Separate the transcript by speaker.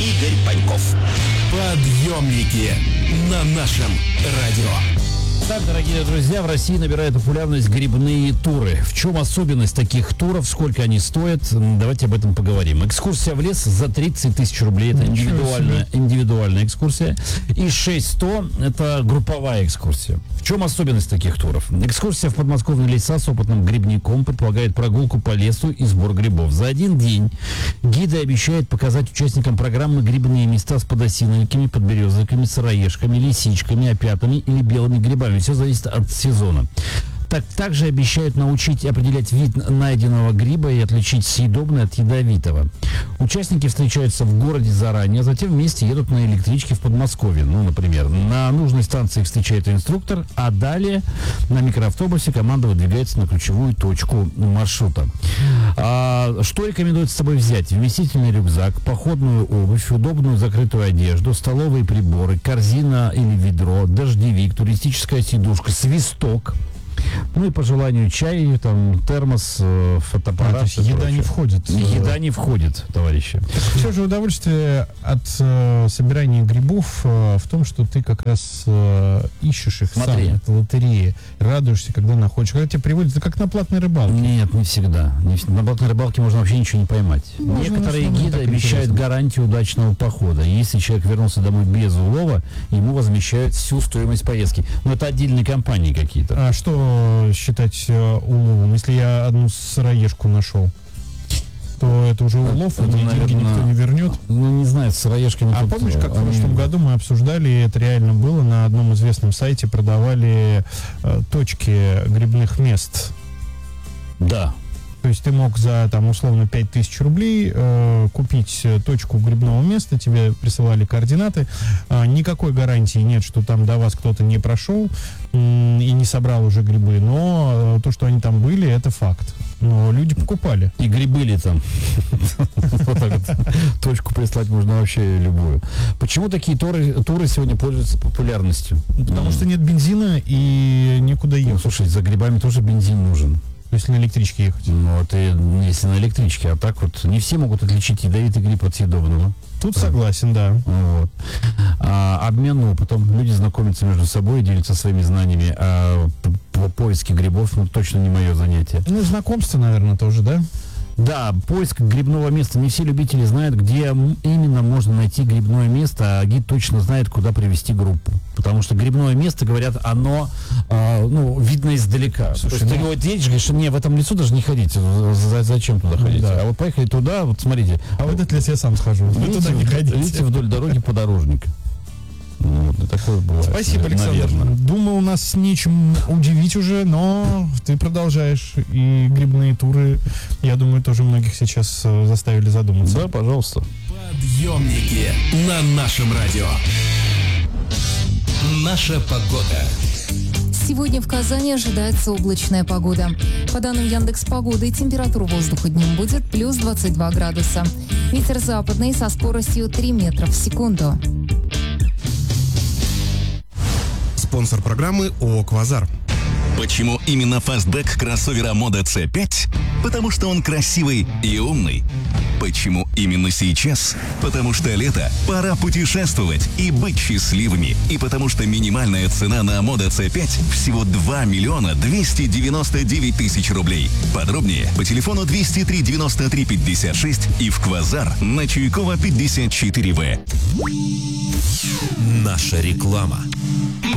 Speaker 1: Игорь Паньков. Подъемники на нашем радио.
Speaker 2: Так, дорогие друзья, в России набирают популярность грибные туры. В чем особенность таких туров, сколько они стоят? Давайте об этом поговорим. Экскурсия в лес за 30 тысяч рублей. Это индивидуальная экскурсия. И 6100 – это групповая экскурсия. В чем особенность таких туров? Экскурсия в подмосковные леса с опытным грибником предполагает прогулку по лесу и сбор грибов. За один день гиды обещают показать участникам программы грибные места с подосиновиками, подберезовиками, сыроежками, лисичками, опятами или белыми грибами. Все зависит от сезона. Также обещают научить определять вид найденного гриба и отличить съедобное от ядовитого. Участники встречаются в городе заранее, а затем вместе едут на электричке в Подмосковье. Ну, например, на нужной станции их встречает инструктор, а далее на микроавтобусе команда выдвигается на ключевую точку маршрута. Что рекомендуется с собой взять? Вместительный рюкзак, походную обувь, удобную закрытую одежду, столовые приборы, корзина или ведро, дождевик, туристическая сидушка, свисток. Ну и по желанию чай, там, термос, фотоаппарат.
Speaker 3: То есть еда не входит.
Speaker 2: Еда не входит, товарищи.
Speaker 3: Все же удовольствие от собирания грибов в том, что ты как раз ищешь их сам. Это лотерея. Радуешься, когда находишь. Когда тебя приводят, это как на платной рыбалке.
Speaker 2: Нет, не всегда. На платной рыбалке можно вообще ничего не поймать. Некоторые гиды обещают гарантию удачного похода. Если человек вернулся домой без улова, ему возмещают всю стоимость поездки. Но это отдельные компании какие-то.
Speaker 3: А что считать уловом? Если я одну сыроежку нашел, то это уже улов, и деньги никто не вернет.
Speaker 2: Ну, не знаю, с сыроежками.
Speaker 3: А помнишь, как в прошлом году мы обсуждали, и это реально было, на одном известном сайте продавали точки грибных мест.
Speaker 2: Да.
Speaker 3: То есть ты мог за, там, условно, 5000 рублей купить точку грибного места, тебе присылали координаты. Никакой гарантии нет, что там до вас кто-то не прошел и не собрал уже грибы, но то, что они там были, это факт. Но люди покупали.
Speaker 2: И грибы ли там. Вот так вот. Точку прислать можно вообще любую. Почему такие туры сегодня пользуются популярностью?
Speaker 3: Потому что нет бензина и некуда ехать.
Speaker 2: Слушай, за грибами тоже бензин нужен.
Speaker 3: Если на электричке ехать.
Speaker 2: Ну, это если на электричке, а так вот не все могут отличить ядовитый гриб от съедобного.
Speaker 3: Тут согласен, да.
Speaker 2: Вот. Обмен опытом. Люди знакомятся между собой, делятся своими знаниями. По поиске грибов, точно не мое занятие.
Speaker 3: Ну, знакомство, наверное, тоже, да?
Speaker 2: Да, поиск грибного места. Не все любители знают, где именно можно найти грибное место, а гид точно знает, куда привести группу. Потому что грибное место, говорят, оно видно издалека.
Speaker 3: Слушай,
Speaker 2: то есть ты вот едешь, говоришь, не, в этом лесу даже не ходите. Зачем туда ходить?
Speaker 3: Да.
Speaker 2: А вот поехали туда, вот смотрите.
Speaker 3: А в этот лес я сам схожу. Вы туда не ходите.
Speaker 2: Идите вдоль дороги подорожник. Вот, такое бывает.
Speaker 3: Спасибо, Александр.
Speaker 2: Наверное.
Speaker 3: Думал, нас нечем удивить уже, но ты продолжаешь. И грибные туры, я думаю, тоже многих сейчас заставили задуматься.
Speaker 2: Да, пожалуйста.
Speaker 1: Подъемники на нашем радио. Наша погода.
Speaker 4: Сегодня в Казани ожидается облачная погода. По данным Яндекс.Погоды, температура воздуха днем будет плюс 22 градуса. Ветер западный со скоростью 3 метра в секунду.
Speaker 5: Спонсор программы ООО «Квазар».
Speaker 6: Почему именно фастбэк кроссовера Moda C5? Потому что он красивый и умный. Почему именно сейчас? Потому что лето, пора путешествовать и быть счастливыми. И потому что минимальная цена на Moda C5 всего 2 миллиона 299 тысяч рублей. Подробнее по телефону 203 93 56 и в Квазар на Чуйкова 54В.
Speaker 1: Наша реклама.